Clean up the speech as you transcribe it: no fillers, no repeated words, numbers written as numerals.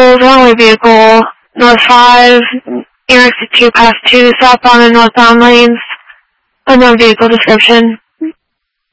vehicles, runway vehicle, north 5, near exit 2 past 2, southbound and northbound lanes. Unknown vehicle description.